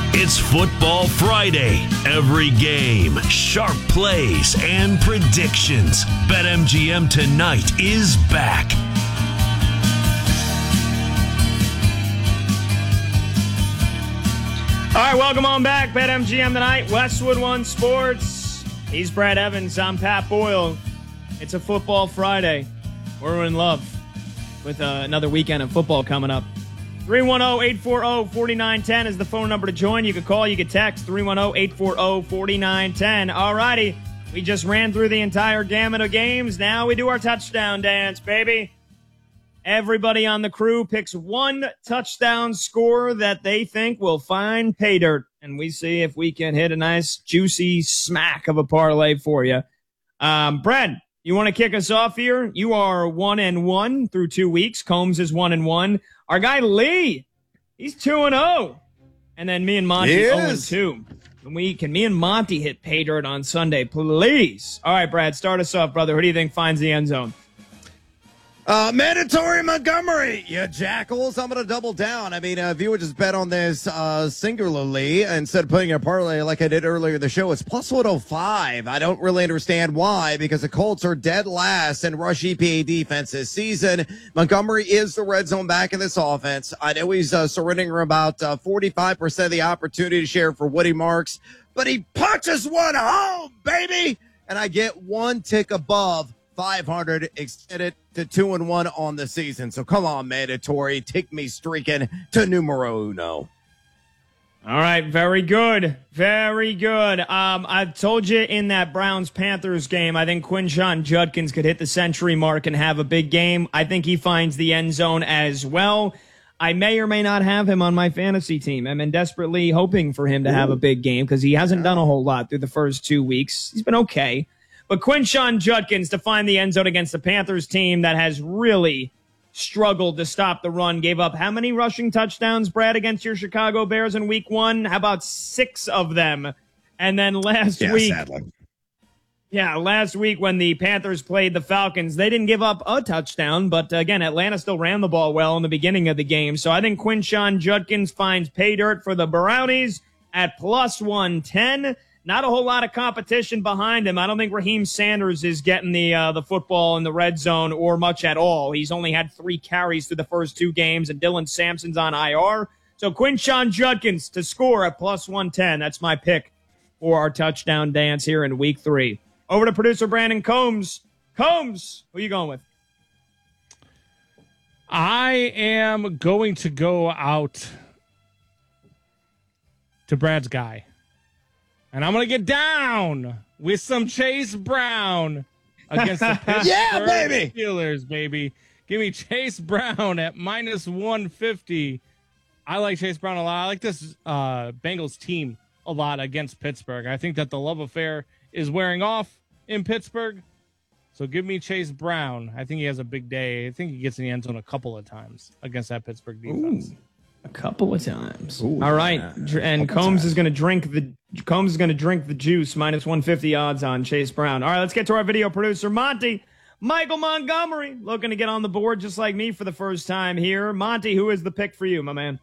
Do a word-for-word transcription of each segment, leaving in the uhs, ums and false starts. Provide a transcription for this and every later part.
It's Football Friday. Every game, sharp plays, and predictions. BetMGM tonight is back. All right, welcome on back. BetMGM tonight, Westwood One Sports. He's Brad Evans. I'm Pat Boyle. It's a Football Friday. We're in love with uh, another weekend of football coming up. three one zero, eight four zero, four nine one zero is the phone number to join. You can call, you can text, three one zero, eight four zero, four nine one zero. All righty, we just ran through the entire gamut of games. Now we do our touchdown dance, baby. Everybody on the crew picks one touchdown score that they think will find pay dirt, and we see if we can hit a nice, juicy smack of a parlay for you. Um, Brent, you want to kick us off here? You are one and one through two weeks. Combs is one and one. Our guy Lee, he's two and zero, and then me and Monty zero and two. Can we? Can me and Monty hit pay dirt on Sunday, please? All right, Brad, start us off, brother. Who do you think finds the end zone? Uh, mandatory Montgomery, you jackals. I'm going to double down. I mean, uh, if you would just bet on this uh, singularly instead of putting a parlay like I did earlier in the show, it's plus one oh five. I don't really understand why, because the Colts are dead last in rush E P A defense this season. Montgomery is the red zone back in this offense. I know he's uh, surrendering about uh, forty-five percent of the opportunity share for Woody Marks, but he punches one home, baby, and I get one tick above five hundred, extend it to two and one on the season. So come on, mandatory, take me streaking to numero uno. All right, very good, very good. Um, I told you in that Browns-Panthers game, I think Quinshon Judkins could hit the century mark and have a big game. I think he finds the end zone as well. I may or may not have him on my fantasy team. I'm desperately hoping for him to have a big game because he hasn't done a whole lot through the first two weeks. He's been okay. But Quinshon Judkins to find the end zone against the Panthers team that has really struggled to stop the run. Gave up how many rushing touchdowns, Brad, against your Chicago Bears in week one? How about six of them? And then last yeah, week, sadly. yeah, last week when the Panthers played the Falcons, they didn't give up a touchdown. But again, Atlanta still ran the ball well in the beginning of the game. So I think Quinshon Judkins finds pay dirt for the Brownies at plus one ten. Not a whole lot of competition behind him. I don't think Raheem Sanders is getting the uh, the football in the red zone or much at all. He's only had three carries through the first two games, and Dylan Sampson's on I R. So Quinshon Judkins to score at plus one ten. That's my pick for our touchdown dance here in week three. Over to producer Brandon Combs. Combs, who are you going with? I am going to go out to Brad's guy. And I'm going to get down with some Chase Brown against the Pittsburgh yeah, baby. Steelers, baby. Give me Chase Brown at minus one fifty. I like Chase Brown a lot. I like this uh, Bengals team a lot against Pittsburgh. I think that the love affair is wearing off in Pittsburgh. So give me Chase Brown. I think he has a big day. I think he gets in the end zone a couple of times against that Pittsburgh defense. Ooh. A couple of times. Ooh, all right, yeah. and Combs is going to drink the Combs is going to drink the juice. Minus one fifty odds on Chase Brown. All right, let's get to our video producer Monty. Michael Montgomery looking to get on the board just like me for the first time here. Monty, who is the pick for you, my man?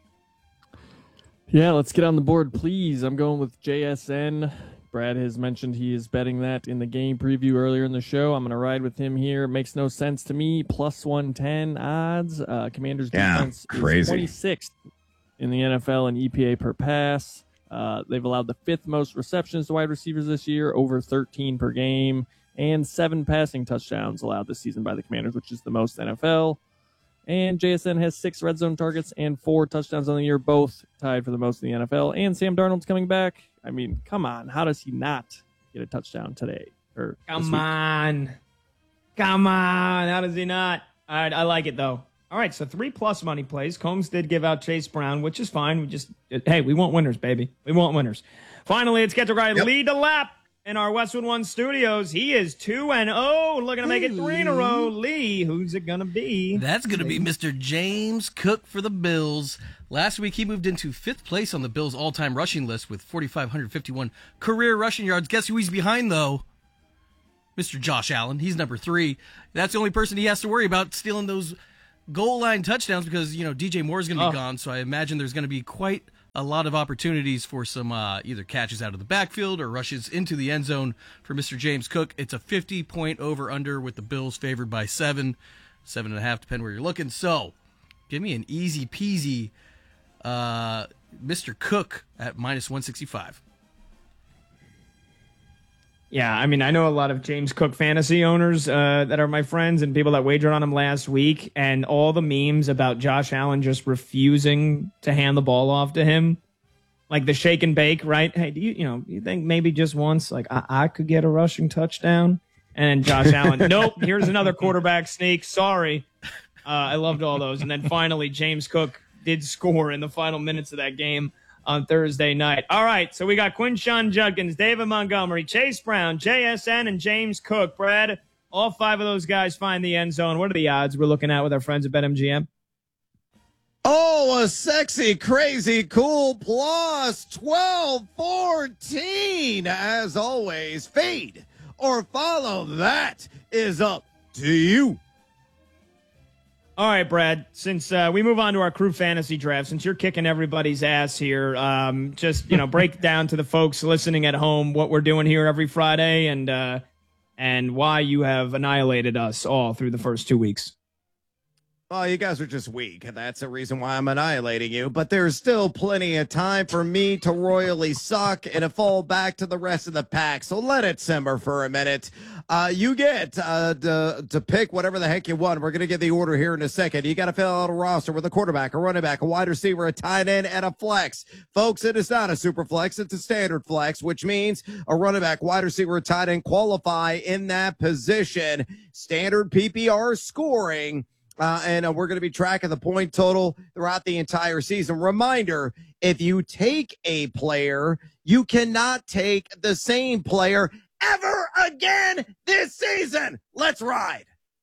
Yeah, let's get on the board, please. I'm going with J S N. Brad has mentioned he is betting that in the game preview earlier in the show. I'm going to ride with him here. It makes no sense to me. Plus one ten odds. Uh, Commanders yeah, defense crazy. is twenty-sixth in the N F L in E P A per pass. Uh, they've allowed the fifth most receptions to wide receivers this year, over thirteen per game, and seven passing touchdowns allowed this season by the Commanders, which is the most N F L. And J S N has six red zone targets and four touchdowns on the year, both tied for the most in the N F L. And Sam Darnold's coming back. I mean, come on. How does he not get a touchdown today? Or Come on. Come on. How does he not? All right, I like it, though. All right, so three plus money plays. Combs did give out Chase Brown, which is fine. We just, hey, we want winners, baby. We want winners. Finally, let's get to guy yep. Lee DeLapp in our Westwood One studios. He is two and oh, looking to make it three in a row. Lee, who's it going to be? That's going to be Mister James Cook for the Bills. Last week, he moved into fifth place on the Bills' all-time rushing list with four thousand five hundred fifty-one career rushing yards. Guess who he's behind, though? Mister Josh Allen. He's number three. That's the only person he has to worry about stealing those goal line touchdowns because, you know, D J Moore's going to be oh. gone, so I imagine there's going to be quite a lot of opportunities for some uh, either catches out of the backfield or rushes into the end zone for Mister James Cook. It's a fifty-point over-under with the Bills favored by seven, seven and a half, depending where you're looking. So give me an easy-peasy uh, Mister Cook at minus one sixty-five. Yeah, I mean, I know a lot of James Cook fantasy owners uh, that are my friends and people that wagered on him last week, and all the memes about Josh Allen just refusing to hand the ball off to him, like the shake and bake, right? Hey, do you, you know, you think maybe just once, like I, I could get a rushing touchdown, and Josh Allen, nope, here's another quarterback sneak. Sorry, uh, I loved all those, and then finally James Cook did score in the final minutes of that game on Thursday night. All right, so we got Quinshon Judkins, David Montgomery, Chase Brown, J S N, and James Cook. Brad, all five of those guys find the end zone. What are the odds we're looking at with our friends at BetMGM? Oh, a sexy, crazy, cool plus twelve fourteen. As always, fade or follow. That is up to you. All right, Brad, since uh, we move on to our crew fantasy draft, since you're kicking everybody's ass here, um, just, you know, break down to the folks listening at home what we're doing here every Friday and uh, and why you have annihilated us all through the first two weeks. Well, you guys are just weak. That's the reason why I'm annihilating you. But there's still plenty of time for me to royally suck and to fall back to the rest of the pack. So let it simmer for a minute. Uh, you get uh, to, to pick whatever the heck you want. We're going to get the order here in a second. You got to fill out a roster with a quarterback, a running back, a wide receiver, a tight end, and a flex. Folks, it is not a super flex. It's a standard flex, which means a running back, wide receiver, a tight end qualify in that position. Standard P P R scoring. Uh, and uh, we're going to be tracking the point total throughout the entire season. Reminder, if you take a player, you cannot take the same player ever again this season. Let's ride.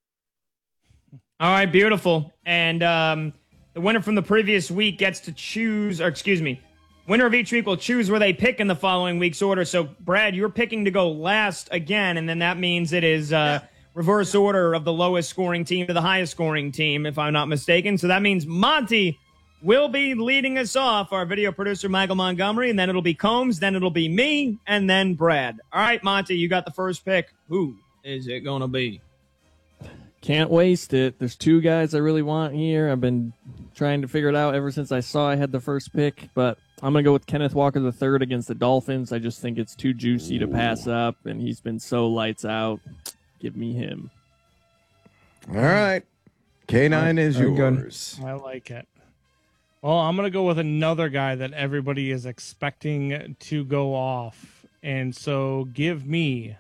All right, beautiful. And um, the winner from the previous week gets to choose, or excuse me, winner of each week will choose where they pick in the following week's order. So, Brad, you're picking to go last again, and then that means it is uh, – yeah. reverse order of the lowest scoring team to the highest scoring team, if I'm not mistaken. So that means Monty will be leading us off, our video producer, Michael Montgomery, and then it'll be Combs, then it'll be me, and then Brad. All right, Monty, you got the first pick. Who is it going to be? Can't waste it. There's two guys I really want here. I've been trying to figure it out ever since I saw I had the first pick, but I'm going to go with Kenneth Walker the third against the Dolphins. I just think it's too juicy to pass up, and he's been so lights out. Give me him. All right. K nine is Very yours. I like it. Well, I'm going to go with another guy that everybody is expecting to go off. And so give me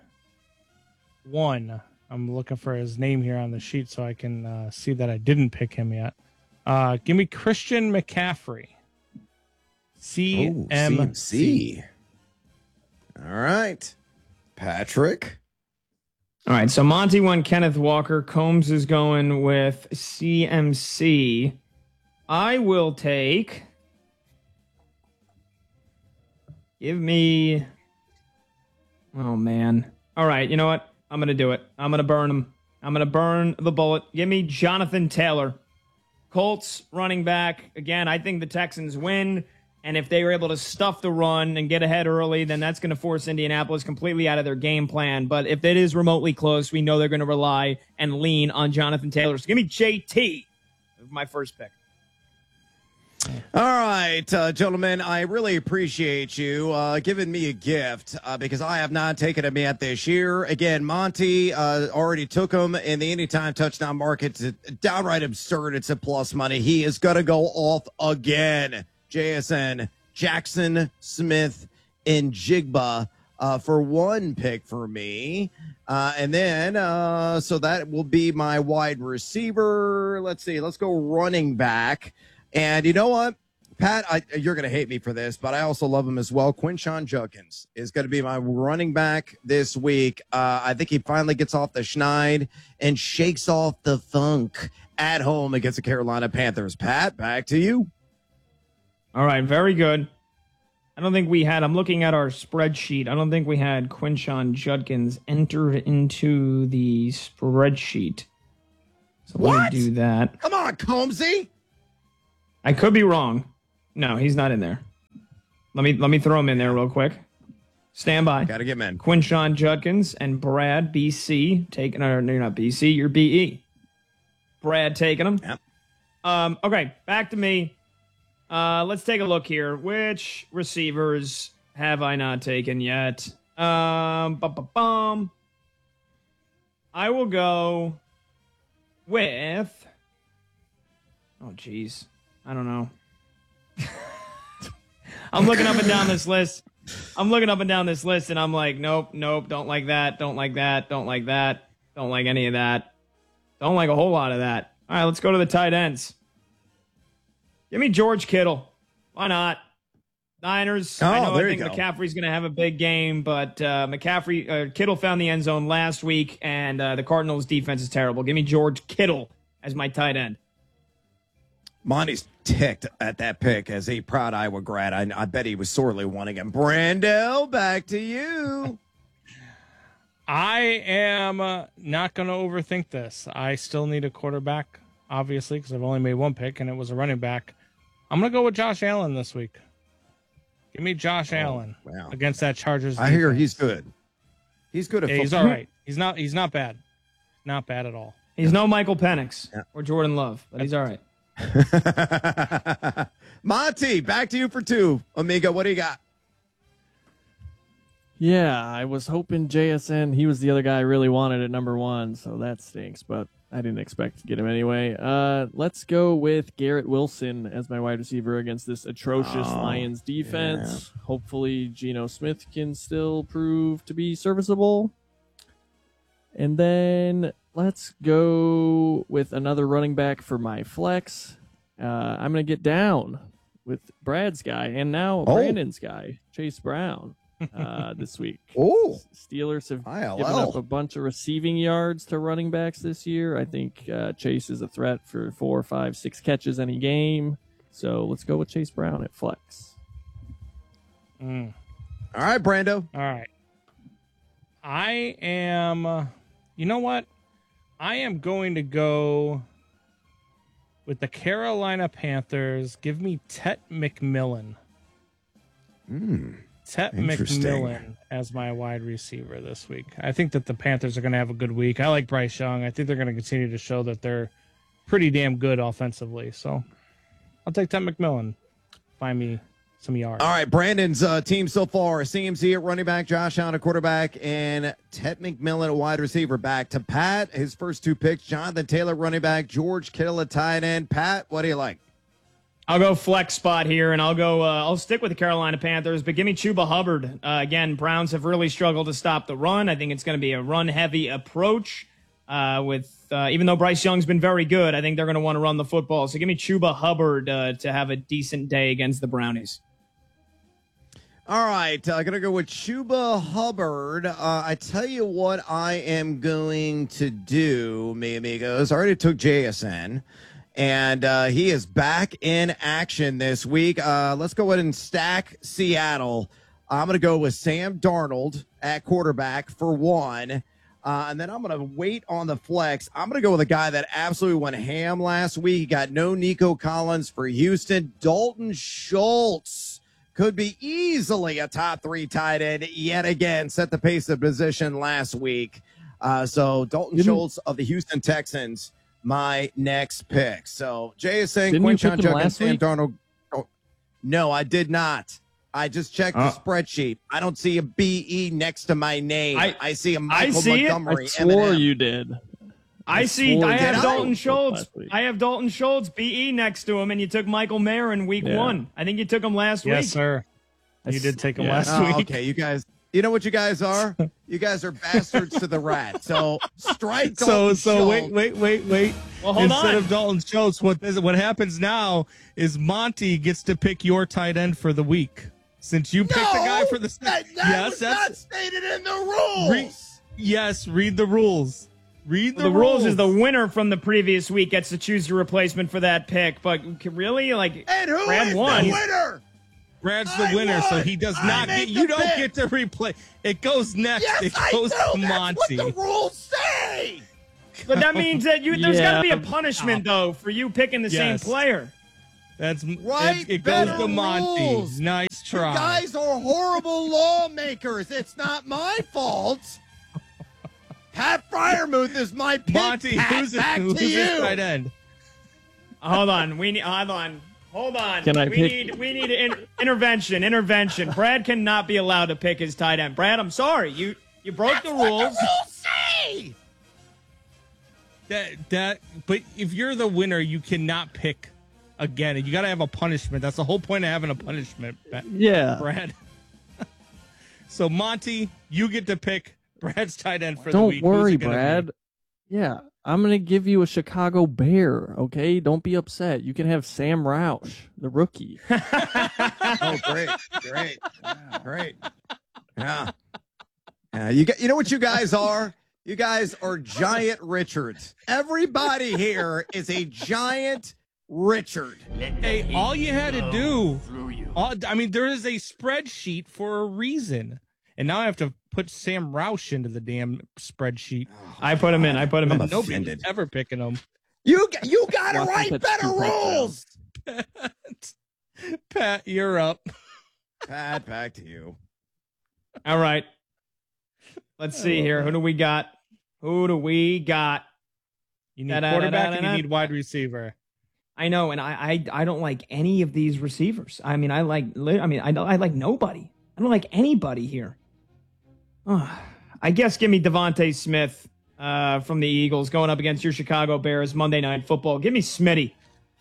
one. I'm looking for his name here on the sheet so I can uh, see that I didn't pick him yet. Uh, give me Christian McCaffrey. C M C. All right. Patrick. All right, so Monty won Kenneth Walker. Combs is going with C M C. I will take... Give me... Oh, man. All right, you know what? I'm going to do it. I'm going to burn him. I'm going to burn the bullet. Give me Jonathan Taylor. Colts running back. Again, I think the Texans win. And if they were able to stuff the run and get ahead early, then that's going to force Indianapolis completely out of their game plan. But if it is remotely close, we know they're going to rely and lean on Jonathan Taylor. So give me J T, my first pick. All right, uh, gentlemen, I really appreciate you uh, giving me a gift uh, because I have not taken him yet this year. Again, Monty uh, already took him in the anytime touchdown market. It's downright absurd. It's a plus money. He is going to go off again. J S N, Jackson Smith, and Jigba uh, for one pick for me. Uh, and then, uh, so that will be my wide receiver. Let's see. Let's go running back. And you know what, Pat, I, you're going to hate me for this, but I also love him as well. Quinshon Judkins is going to be my running back this week. Uh, I think he finally gets off the schneid and shakes off the funk at home against the Carolina Panthers. Pat, back to you. All right, very good. I don't think we had, I'm looking at our spreadsheet. I don't think we had Quinshon Judkins entered into the spreadsheet. So what? let me do that. Come on, Combsy. I could be wrong. No, he's not in there. Let me let me throw them in there real quick. Stand by. Got to get men. Quinshon Judkins and Brad B C taking. Or no, you're not B C. You're B E. Brad taking them. Yep. Um. Okay, back to me. Uh. Let's take a look here. Which receivers have I not taken yet? Um. Bum, bum, bum. I will go with. Oh, geez. I don't know. I'm looking up and down this list. I'm looking up and down this list, and I'm like, nope, nope, don't like that, don't like that, don't like that, don't like any of that. Don't like a whole lot of that. All right, let's go to the tight ends. Give me George Kittle. Why not? Niners. Oh, I know there I you think go. McCaffrey's going to have a big game, but uh, McCaffrey, uh, Kittle found the end zone last week, and uh, the Cardinals' defense is terrible. Give me George Kittle as my tight end. Monty's ticked at that pick as a proud Iowa grad. I, I bet he was sorely wanting him. Brando, back to you. I am uh, not going to overthink this. I still need a quarterback, obviously, because I've only made one pick, and it was a running back. I'm going to go with Josh Allen this week. Give me Josh Oh, Allen wow. against that Chargers I hear defense. he's good. He's good at Yeah, he's football. all right. He's not. He's not bad. Not bad at all. He's no Michael Penix Yeah. or Jordan Love, but he's all right. Monty, back to you for two. Amiga, what do you got? Yeah, I was hoping J S N, he was the other guy I really wanted at number one, so that stinks, but I didn't expect to get him anyway. Uh, let's go with Garrett Wilson as my wide receiver against this atrocious Oh, Lions defense. Hopefully Geno Smith can still prove to be serviceable. And then let's go with another running back for my flex. Uh, I'm going to get down with Brad's guy and now Oh. Brandon's guy, Chase Brown, uh, this week. Oh, Steelers have I L L. given up a bunch of receiving yards to running backs this year. I think uh, Chase is a threat for four, five, six catches any game. So let's go with Chase Brown at flex. Mm. all right, Brando. All right. I am. Uh, you know what? I am going to go with the Carolina Panthers. Give me Tet McMillan. Hmm. Tet Interesting. McMillan as my wide receiver this week. I think that the Panthers are going to have a good week. I like Bryce Young. I think they're going to continue to show that they're pretty damn good offensively. So I'll take Tet McMillan. Find me some yards. All right, Brandon's uh, team so far: C M C at running back, Josh Allen at quarterback, and Tet McMillan at wide receiver. Back to Pat. His first two picks: Jonathan Taylor, running back, George Kittle at tight end. Pat, what do you like? I'll go flex spot here, and I'll go. Uh, I'll stick with the Carolina Panthers, but give me Chuba Hubbard. Uh, again, Browns have really struggled to stop the run. I think it's going to be a run-heavy approach. Uh, with uh, even though Bryce Young's been very good, I think they're going to want to run the football. So give me Chuba Hubbard uh, to have a decent day against the Brownies. All right, I'm uh, going to go with Chuba Hubbard. Uh, I tell you what I am going to do, mi amigos. I already took J S N, and uh, he is back in action this week. Uh, let's go ahead and stack Seattle. I'm going to go with Sam Darnold at quarterback for one. Uh, and then I'm going to wait on the flex. I'm going to go with a guy that absolutely went ham last week. He got no Nico Collins for Houston. Dalton Schultz could be easily a top three tight end yet again. Set the pace of position last week. Uh, so Dalton Didn't- Schultz of the Houston Texans, my next pick. So J S N, Didn't you Quinshon pick him Judkins, last Sam week? Darnold. Oh, no, I did not. I just checked Uh. the spreadsheet. I don't see a B E next to my name. I, I- see a Michael see it. Montgomery. I swore Eminem. you did. I see. swore I you have did. Dalton I- Schultz. last week. I have Dalton Schultz B E next to him, and you took Michael Mayer in week Yeah. one. I think you took him last Yes, week. sir. I You s- did take him yeah. last Oh, week. okay, you guys. You know what you guys are? You guys are bastards to the rat. So strike. So Dalton so wait Schultz. wait wait wait. Well, hold Instead on. of Dalton Schultz, what is, what happens now is Monty gets to pick your tight end for the week. Since you picked the guy for the that, that yes, was that's not stated in the rules. Re- yes. Read the rules. Read the, The rules is the winner from the previous week gets to choose your replacement for that pick. But really, like, and who Brad is won. the winner? Brad's the I winner, so won. he does I not made get. the You don't pick. get to replay. It goes next. Yes, it I goes do. to That's Monty. what the rules say. but that means that you there's got to be a Yeah. punishment though for you picking the Yes. same player. That's Right, It, it goes better to Monty. rules. Nice try. You guys are horrible lawmakers. It's not my fault. Pat Fryermuth is my pick. Monty, Pat, who's, back who's to his you. tight end? Hold on. We need. Hold on. Hold on. Can I we pick- need. We need in, intervention. Intervention. Brad cannot be allowed to pick his tight end. Brad, I'm sorry. You you broke That's the what rules. the rules say. That that. But if you're the winner, you cannot pick again. You got to have a punishment. That's the whole point of having a punishment, Yeah. Brad. So Monty, you get to pick Brad's tight end for the Don't week. Who's worry, it gonna Brad. be? Yeah, I'm gonna give you a Chicago Bear. Okay, don't be upset. You can have Sam Roush, the rookie. Oh, great, great, yeah, great. Yeah, yeah. You got. You know what you guys are? You guys are giant Richards. Everybody here is a giant Richard. Hey, all you had to do, all, I mean, there is a spreadsheet for a reason. And now I have to put Sam Roush into the damn spreadsheet. I put him in. I put him I'm in. offended. Nobody's ever picking him. You g- you got to Watch him write pitch better two touchdowns. rules. Pat, you're up. Pat, back to you. All right. Let's see here. Who do we got? Who do we got? You need Da-da-da-da-da-da. quarterback and you need wide receiver. I know, and I, I I don't like any of these receivers. I mean, I like li- I mean, I don't I like nobody. I don't like anybody here. Oh, I guess give me Devontae Smith uh, from the Eagles going up against your Chicago Bears Monday Night Football. Give me Smitty.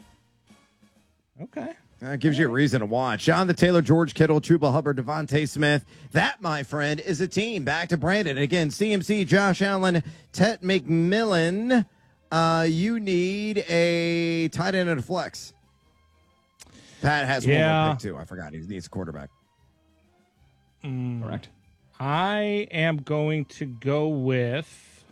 Okay. That gives you a reason to watch. Jonathan Taylor, George Kittle, Chuba Hubbard, Devontae Smith. That, my friend, is a team. Back to Brandon. Again, C M C, Josh Allen, Tet McMillan. Uh, you need a tight end and a flex. Pat has one Yeah. more pick, too. I forgot. He needs a quarterback. Mm, Correct. I am going to go with.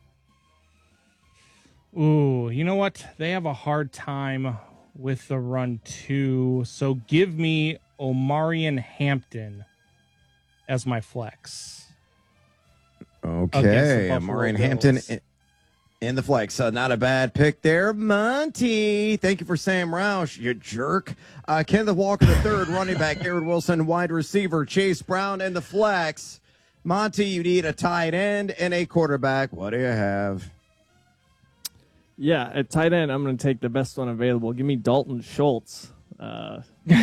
Ooh, you know what? They have a hard time with the run too. So give me Omarion Hampton as my flex. Okay. Against the Buffalo Amari Hampton Bills. in, in the flex. Uh, not a bad pick there. Monty, thank you for Sam Roush, you jerk. Uh, Kenneth Walker the third, running back. Garrett Wilson, wide receiver. Chase Brown in the flex. Monty, you need a tight end and a quarterback. What do you have? Yeah, at tight end, I'm going to take the best one available. Give me Dalton Schultz. Uh, Oh,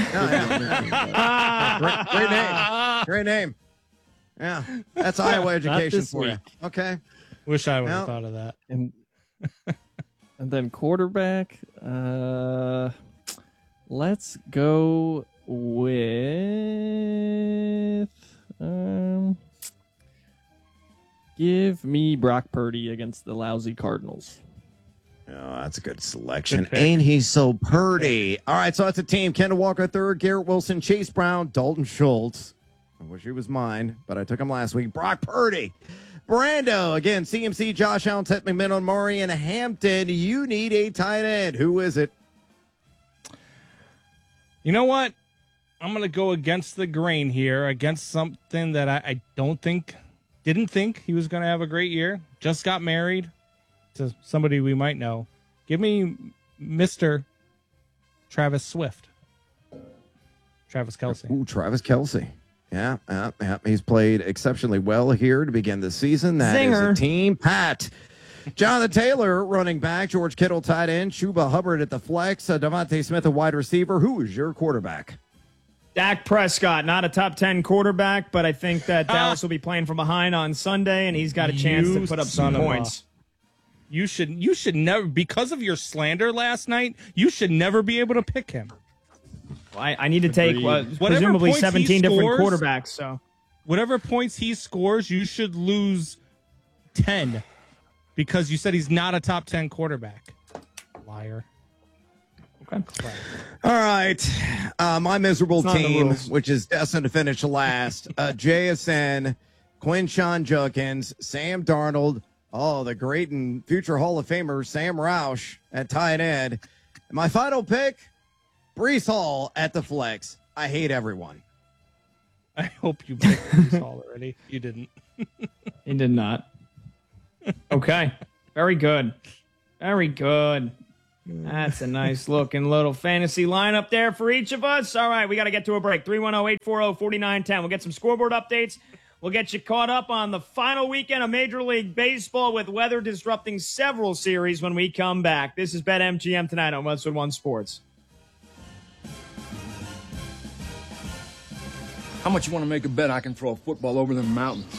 yeah. great, great name. Great name. Yeah, that's Iowa education this for you. week. Okay. Wish I would have Well- thought of that. and and then quarterback. Uh, let's go with. Um, give me Brock Purdy against the lousy Cardinals. Oh, that's a good selection. Good pick. Ain't he so purdy? All right, so that's a team. Kendall Walker third, Garrett Wilson, Chase Brown, Dalton Schultz. I wish he was mine, but I took him last week. Brock Purdy. Brando, again, C M C, Josh Allen, Tet McMillan, Murray, and Hampton. You need a tight end. Who is it? You know what? I'm going to go against the grain here, against something that I, I don't think, didn't think he was going to have a great year. Just got married to somebody we might know. Give me Mister Travis Swift. Travis Kelce. Ooh, Travis Kelce. Yeah, yeah, yeah. He's played exceptionally well here to begin the season. That is Zinger. a team. Pat. Jonathan Taylor, running back. George Kittle, tight end. Chuba Hubbard at the flex. Uh, Devontae Smith, a wide receiver. Who is your quarterback? Dak Prescott, not a top ten quarterback, but I think that Dallas will be playing from behind on Sunday, and he's got a chance You to put up son some of a- points. You should you should never, because of your slander last night, you should never be able to pick him. Well, I, I need to take Agreed. uh, Whatever presumably points he seventeen different scores- quarterbacks. So Whatever points he scores, you should lose ten because you said he's not a top ten quarterback. Liar. okay. All right. Uh, my miserable not in the team, rules. which is destined to finish last. Uh, J S N, Quinshawn Judkins, Sam Darnold. Oh, the great and future Hall of Famer, Sam Roush at tight end. And my final pick, Brees Hall at the flex. I hate everyone. I hope you picked Brees Hall already. You didn't. He did not. Okay. Very good. Very good. That's a nice looking little fantasy lineup there for each of us. All right, we got to get to a break. three one zero, eight four zero, four nine one zero. We'll get some scoreboard updates. We'll get you caught up on the final weekend of Major League Baseball with weather disrupting several series when we come back. This is BetMGM tonight on Westwood One Sports. How much you want to make a bet I can throw a football over the mountains?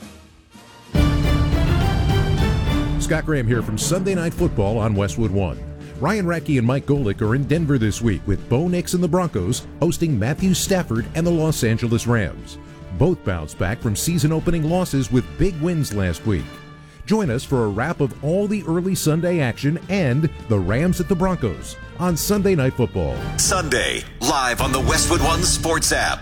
Scott Graham here from Sunday Night Football on Westwood One. Ryan Radke and Mike Golick are in Denver this week with Bo Nix and the Broncos hosting Matthew Stafford and the Los Angeles Rams. Both bounced back from season-opening losses with big wins last week. Join us for a wrap of all the early Sunday action and the Rams at the Broncos on Sunday Night Football. Sunday, live on the Westwood One Sports app.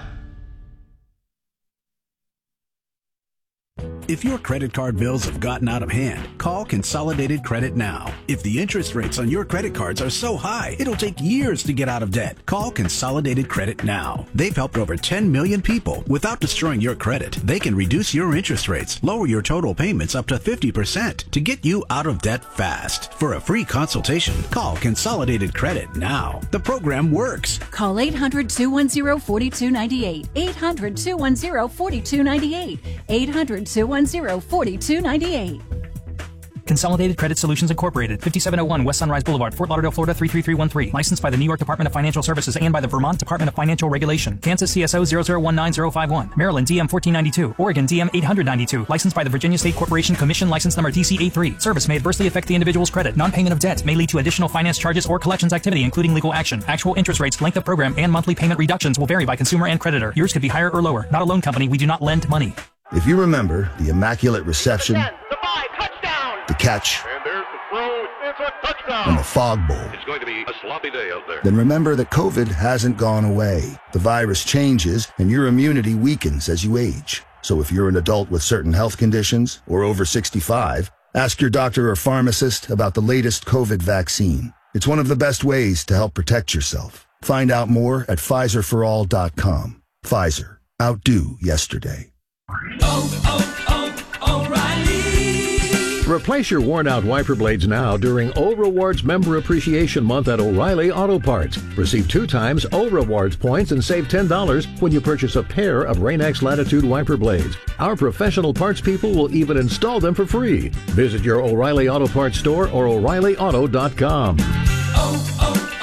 If your credit card bills have gotten out of hand, call Consolidated Credit now. If the interest rates on your credit cards are so high, it'll take years to get out of debt. Call Consolidated Credit now. They've helped over ten million people without destroying your credit. They can reduce your interest rates, lower your total payments up to fifty percent to get you out of debt fast. For a free consultation, call Consolidated Credit now. The program works. Call eight hundred, two one zero, four two nine eight. eight hundred, two one zero, four two nine eight. eight hundred, two one zero, four two nine eight. Consolidated Credit Solutions Incorporated, fifty-seven oh one West Sunrise Boulevard, Fort Lauderdale, Florida three three three one three. Licensed by the New York Department of Financial Services and by the Vermont Department of Financial Regulation. Kansas C S O zero zero one nine zero five one. Maryland D M fourteen ninety-two. Oregon D M eight ninety-two. Licensed by the Virginia State Corporation Commission, license number D C A three. Service may adversely affect the individual's credit. Non-payment of debt may lead to additional finance charges or collections activity, including legal action. Actual interest rates, length of program, and monthly payment reductions will vary by consumer and creditor. Yours could be higher or lower. Not a loan company. We do not lend money. If you remember the immaculate reception, the five, touchdown, the catch, and there's the throw, it's a touchdown, and the fog bowl, it's going to be a sloppy day out there. Then remember that COVID hasn't gone away. The virus changes, and your immunity weakens as you age. So if you're an adult with certain health conditions or over sixty-five, ask your doctor or pharmacist about the latest COVID vaccine. It's one of the best ways to help protect yourself. Find out more at Pfizer for all dot com. Pfizer. Outdo yesterday. Oh, oh, oh, O'Reilly! Replace your worn-out wiper blades now during O Rewards Member Appreciation Month at O'Reilly Auto Parts. Receive two times O Rewards points and save ten dollars when you purchase a pair of Rain-X Latitude wiper blades. Our professional parts people will even install them for free. Visit your O'Reilly Auto Parts store or O'Reilly Auto dot com. Oh,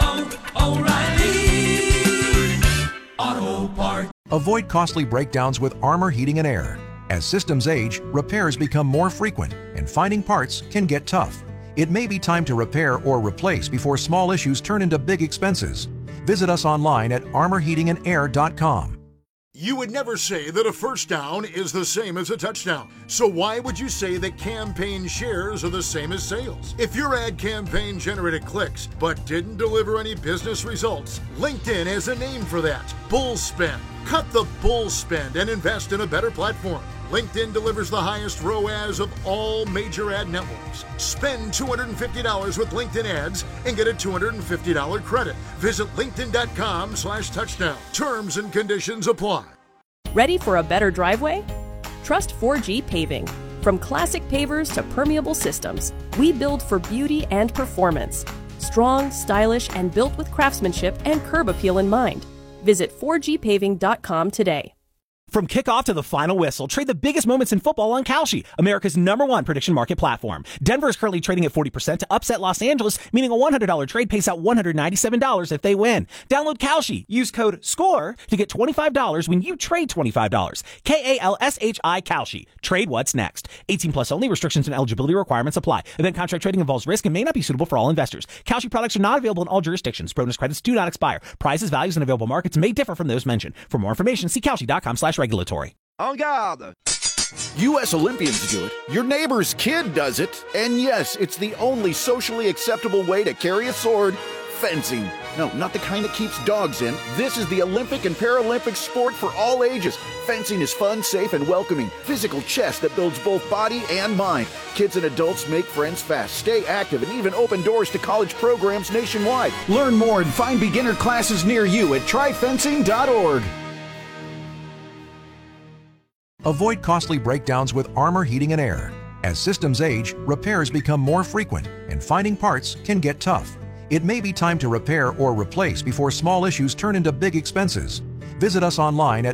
oh, oh, O'Reilly Auto Parts. Avoid costly breakdowns with Armor Heating and Air. As systems age, repairs become more frequent, and finding parts can get tough. It may be time to repair or replace before small issues turn into big expenses. Visit us online at armor heating and air dot com. You would never say that a first down is the same as a touchdown. So why would you say that campaign shares are the same as sales? If your ad campaign generated clicks but didn't deliver any business results, LinkedIn has a name for that: bull spend. Cut the bull spend and invest in a better platform. LinkedIn delivers the highest R O A S of all major ad networks. Spend two hundred fifty dollars with LinkedIn ads and get a two hundred fifty dollars credit. Visit linkedin.com slash touchdown. Terms and conditions apply. Ready for a better driveway? Trust four G Paving. From classic pavers to permeable systems, we build for beauty and performance. Strong, stylish, and built with craftsmanship and curb appeal in mind. Visit four G paving dot com today. From kickoff to the final whistle, trade the biggest moments in football on Kalshi, America's number one prediction market platform. Denver is currently trading at forty percent to upset Los Angeles, meaning a one hundred dollars trade pays out one hundred ninety-seven dollars if they win. Download Kalshi. Use code SCORE to get twenty-five dollars when you trade twenty-five dollars. K A L S H I Kalshi. Trade what's next. eighteen plus only. Restrictions and eligibility requirements apply. Event contract trading involves risk and may not be suitable for all investors. Kalshi products are not available in all jurisdictions. Bonus credits do not expire. Prizes, values, and available markets may differ from those mentioned. For more information, see Kalshi.com slash regulatory. En garde! U S Olympians do it, your neighbor's kid does it, and yes, it's the only socially acceptable way to carry a sword: fencing. No, not the kind that keeps dogs in. This is the Olympic and Paralympic sport for all ages. Fencing is fun, safe, and welcoming. Physical chess that builds both body and mind. Kids and adults make friends fast, stay active, and even open doors to college programs nationwide. Learn more and find beginner classes near you at try fencing dot org. Avoid costly breakdowns with Armor Heating and Air. As systems age, repairs become more frequent, and finding parts can get tough. It may be time to repair or replace before small issues turn into big expenses. Visit us online at